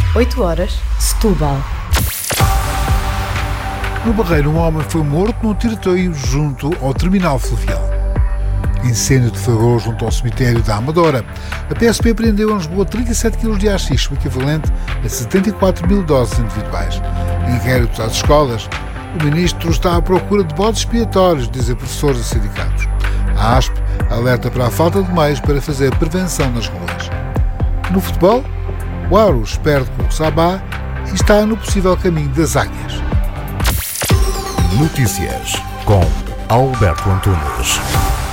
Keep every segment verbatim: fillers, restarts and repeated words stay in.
oito horas, Setúbal. No Barreiro, um homem foi morto num tiroteio junto ao terminal fluvial. Incêndio deflagrou junto ao cemitério da Amadora. A P S P apreendeu em Lisboa trinta e sete quilos de haxixe, o equivalente a setenta e quatro mil doses individuais. Inquéritos às escolas. O ministro está à procura de bodes expiatórios, dizem professores e sindicatos. A A S P alerta para a falta de meios para fazer prevenção nas ruas. No futebol, o Aros perde com o Sabá e está no possível caminho das Águias. Notícias com Alberto Antunes.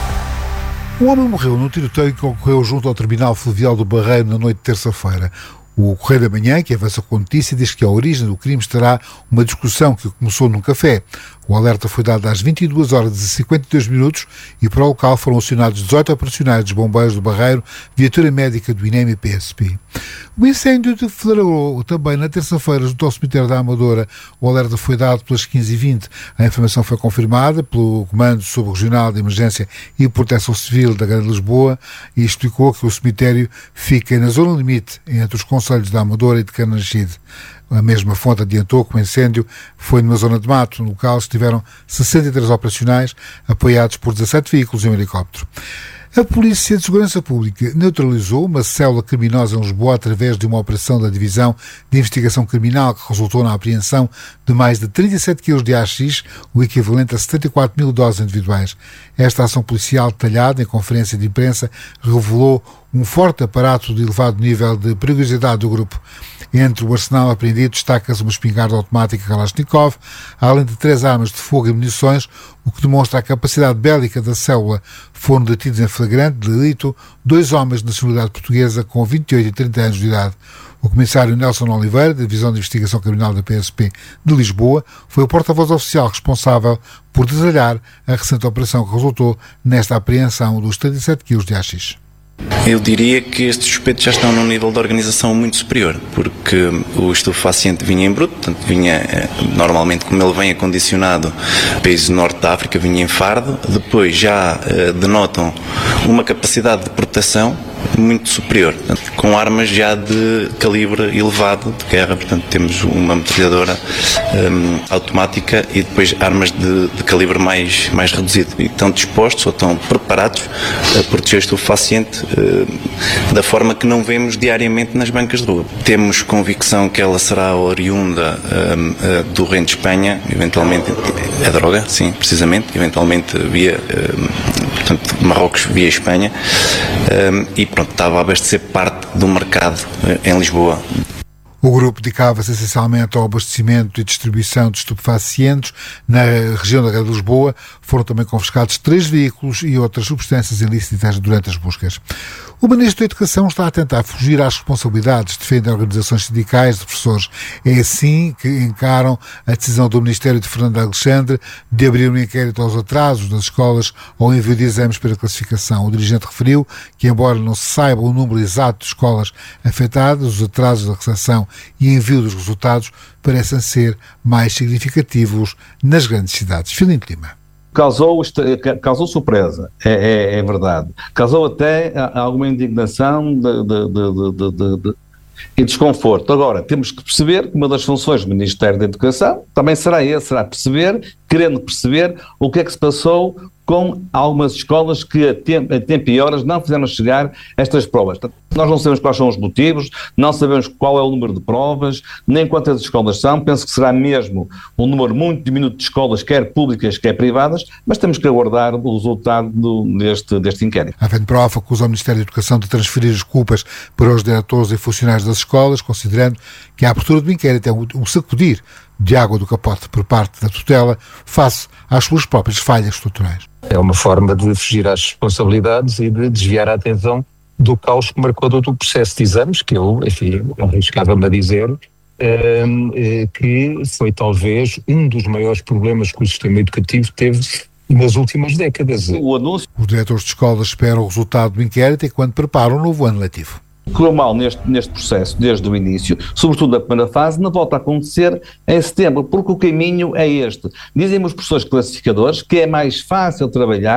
Um homem morreu num tiroteio que ocorreu junto ao terminal fluvial do Barreiro na noite de terça-feira. O Correio da Manhã, que avança com a notícia, diz que a origem do crime estará uma discussão que começou num café. O alerta foi dado às vinte e duas horas e cinquenta e dois minutos e para o local foram acionados dezoito operacionais dos bombeiros do Barreiro, viatura médica do I N E M e P S P. O incêndio deflagrou também na terça-feira junto ao cemitério da Amadora. O alerta foi dado pelas quinze e vinte. A informação foi confirmada pelo Comando Subregional de Emergência e Proteção Civil da Grande Lisboa e explicou que o cemitério fica na zona limite entre os concelhos da Amadora e de Carnaxide. A mesma fonte adiantou que o incêndio foi numa zona de mato. No local estiveram sessenta e três operacionais, apoiados por dezassete veículos e um helicóptero. A Polícia de Segurança Pública neutralizou uma célula criminosa em Lisboa através de uma operação da Divisão de Investigação Criminal que resultou na apreensão de mais de trinta e sete quilos de haxixe, o equivalente a setenta e quatro mil doses individuais. Esta ação policial detalhada em conferência de imprensa revelou um forte aparato de elevado nível de perigosidade do grupo. Entre o arsenal apreendido destaca-se uma espingarda automática Kalashnikov, além de três armas de fogo e munições, o que demonstra a capacidade bélica da célula. Foram detidos em flagrante delito dois homens de nacionalidade portuguesa com vinte e oito e trinta anos de idade. O comissário Nelson Oliveira, da Divisão de Investigação Criminal da P S P de Lisboa, foi o porta-voz oficial responsável por detalhar a recente operação que resultou nesta apreensão dos trinta e sete quilos de haxixe. Eu diria que estes suspeitos já estão num nível de organização muito superior, porque o estupefaciente vinha em bruto, portanto vinha, normalmente como ele vem acondicionado, países do norte da África, vinha em fardo, depois já uh, denotam uma capacidade de proteção muito superior, portanto, com armas já de calibre elevado de guerra, portanto temos uma metralhadora um, automática e depois armas de, de calibre mais, mais reduzido, e estão dispostos ou estão preparados a proteger o estupefaciente uh, da forma que não vemos diariamente nas bancas de rua. Temos convicção que ela será oriunda um, uh, do Reino de Espanha, eventualmente a droga, sim, precisamente, eventualmente via um, portanto, Marrocos via Espanha, um, e pronto, estava a abastecer parte do mercado em Lisboa. O grupo dedicava-se essencialmente ao abastecimento e distribuição de estupefacientes na região da Grande Lisboa. Foram também confiscados três veículos e outras substâncias ilícitas durante as buscas. O Ministro da Educação está a tentar fugir às responsabilidades, defende organizações sindicais de professores. É assim que encaram a decisão do Ministério de Fernando Alexandre de abrir um inquérito aos atrasos das escolas ao envio de exames para classificação. O dirigente referiu que, embora não se saiba o número exato de escolas afetadas, os atrasos da recepção e envio dos resultados parecem ser mais significativos nas grandes cidades. Filipe Lima. Causou, causou surpresa, é, é, é verdade. Causou até alguma indignação de, de, de, de, de, de, e desconforto. Agora, temos que perceber que uma das funções do Ministério da Educação também será esse, será perceber, querendo perceber o que é que se passou com algumas escolas que a tempo, a tempo e horas não fizeram chegar estas provas. Nós não sabemos quais são os motivos, não sabemos qual é o número de provas, nem quantas escolas são. Penso que será mesmo um número muito diminuto de escolas, quer públicas, quer privadas, mas temos que aguardar o resultado do, deste, deste inquérito. A FENPROF acusa o Ministério da Educação de transferir as culpas para os diretores e funcionários das escolas, considerando que a abertura do inquérito é um sacudir de água do capote por parte da tutela face às suas próprias falhas estruturais. É uma forma de fugir às responsabilidades e de desviar a atenção do caos que marcou todo o processo de exames, que eu, enfim, arriscava-me a dizer, eh, que foi talvez um dos maiores problemas que o sistema educativo teve nas últimas décadas. O anúncio... Os diretores de escolas esperam o resultado do inquérito enquanto preparam o novo ano letivo. Correu mal neste, neste processo desde o início, sobretudo na primeira fase, não volta a acontecer em setembro, porque o caminho é este. Dizem-me os professores classificadores que é mais fácil trabalhar com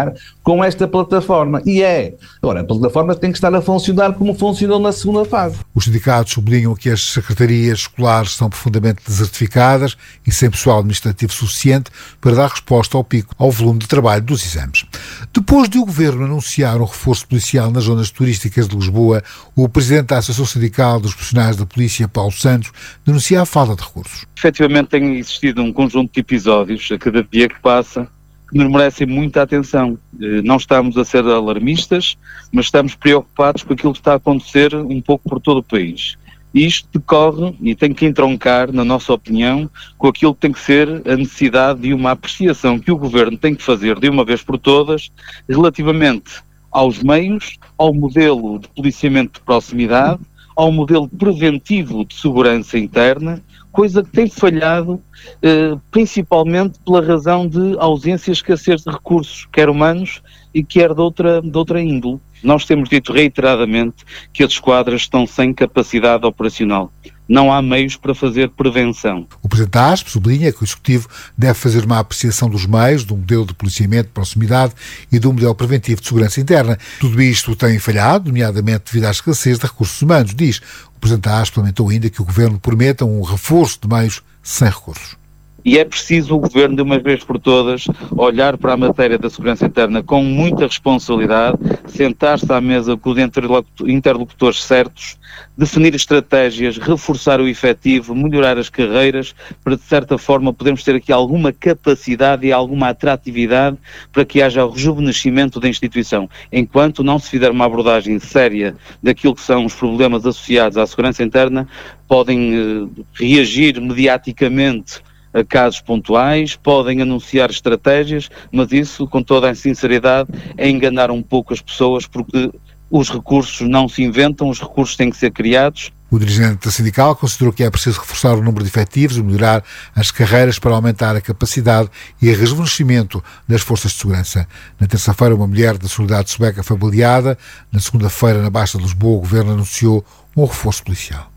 com esta plataforma. E é. Agora, a plataforma tem que estar a funcionar como funcionou na segunda fase. Os sindicatos sublinham que as secretarias escolares estão profundamente desertificadas e sem pessoal administrativo suficiente para dar resposta ao pico, ao volume de trabalho dos exames. Depois de o Governo anunciar um reforço policial nas zonas turísticas de Lisboa, o Presidente da Associação Sindical dos Profissionais da Polícia, Paulo Santos, denuncia a falta de recursos. Efetivamente tem existido um conjunto de episódios a cada dia que passa que nos merecem muita atenção. Não estamos a ser alarmistas, mas estamos preocupados com aquilo que está a acontecer um pouco por todo o país. E isto decorre e tem que entroncar, na nossa opinião, com aquilo que tem que ser a necessidade de uma apreciação que o Governo tem que fazer de uma vez por todas relativamente aos meios, ao modelo de policiamento de proximidade, ao modelo preventivo de segurança interna, coisa que tem falhado eh, principalmente pela razão de ausência e escassez de recursos, quer humanos e quer de outra, de outra índole. Nós temos dito reiteradamente que as esquadras estão sem capacidade operacional. Não há meios para fazer prevenção. O Presidente da A S P sublinha que o Executivo deve fazer uma apreciação dos meios, do modelo de policiamento de proximidade e do modelo preventivo de segurança interna. Tudo isto tem falhado, nomeadamente devido à escassez de recursos humanos, diz. O Presidente da A S P lamentou ainda que o Governo prometa um reforço de meios sem recursos. E é preciso o Governo, de uma vez por todas, olhar para a matéria da segurança interna com muita responsabilidade, sentar-se à mesa com os interlocutores certos, definir estratégias, reforçar o efetivo, melhorar as carreiras, para de certa forma podermos ter aqui alguma capacidade e alguma atratividade para que haja o rejuvenescimento da instituição. Enquanto não se fizer uma abordagem séria daquilo que são os problemas associados à segurança interna, podem eh, reagir mediaticamente a casos pontuais, podem anunciar estratégias, mas isso, com toda a sinceridade, é enganar um pouco as pessoas, porque os recursos não se inventam, os recursos têm que ser criados. O dirigente sindical considerou que é preciso reforçar o número de efetivos e melhorar as carreiras para aumentar a capacidade e o rejuvenescimento das forças de segurança. Na terça-feira, uma mulher da Solidariedade Sueca foi baleada. Na segunda-feira, na Baixa de Lisboa, o Governo anunciou um reforço policial.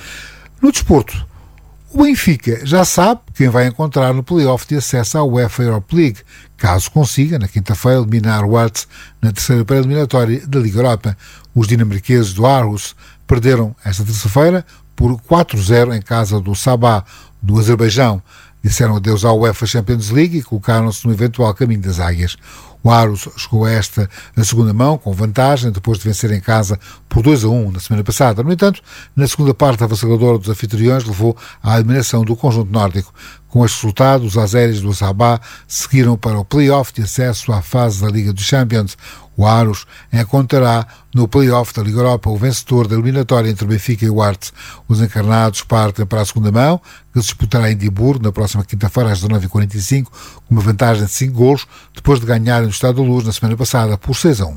No desporto, o Benfica já sabe quem vai encontrar no play-off de acesso à UEFA Europa League, caso consiga, na quinta-feira, eliminar o Arts na terceira pré-eliminatória da Liga Europa. Os dinamarqueses do Aarhus perderam esta terça-feira por quatro a zero em casa do Sabah, do Azerbaijão. Disseram adeus à UEFA Champions League e colocaram-se no eventual caminho das águias. O Aarhus chegou a esta a segunda mão, com vantagem, depois de vencer em casa por dois a um na semana passada. No entanto, na segunda parte, a avassaladora dos anfitriões levou à eliminação do conjunto nórdico. Com este resultado, os azeres do Sabah seguiram para o play-off de acesso à fase da Liga dos Champions. O Aarhus encontrará no play-off da Liga Europa o vencedor da eliminatória entre o Benfica e o Arts. Os encarnados partem para a segunda mão, que se disputará em Edimburgo na próxima quinta-feira às dezanove e quarenta e cinco, com uma vantagem de cinco golos, depois de ganharem no Estádio da Luz na semana passada por seis a um.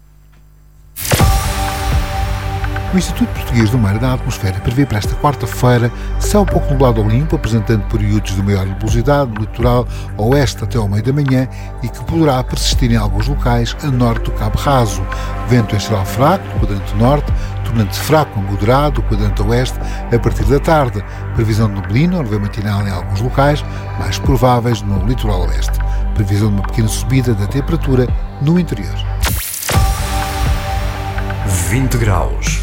O Instituto Português do Mar e da Atmosfera prevê para esta quarta-feira céu pouco nublado ou limpo, apresentando períodos de maior nebulosidade no litoral oeste até ao meio da manhã e que poderá persistir em alguns locais a norte do Cabo Raso. Vento em geral fraco do quadrante norte, tornando-se fraco a moderado do quadrante oeste a partir da tarde. Previsão de neblina ou nuvem matinal em alguns locais, mais prováveis no litoral oeste. Previsão de uma pequena subida da temperatura no interior. vinte graus.